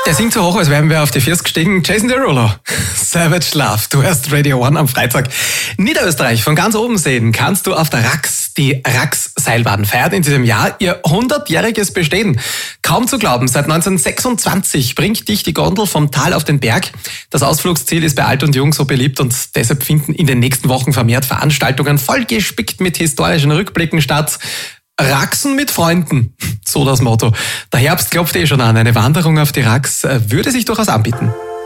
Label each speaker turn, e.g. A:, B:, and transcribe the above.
A: Der singt so hoch, als wären wir auf die 40 gestiegen. Jason Derulo, Savage Love. Du hörst Radio One am Freitag. Niederösterreich von ganz oben sehen kannst du auf der Rax. Die Rax-Seilbahn feiert in diesem Jahr ihr 100-jähriges Bestehen. Kaum zu glauben, seit 1926 bringt dich die Gondel vom Tal auf den Berg. Das Ausflugsziel ist bei Alt und Jung so beliebt und deshalb finden in den nächsten Wochen vermehrt Veranstaltungen vollgespickt mit historischen Rückblicken statt. Raxen mit Freunden, so das Motto. Der Herbst klopft schon an. Eine Wanderung auf die Rax würde sich durchaus anbieten.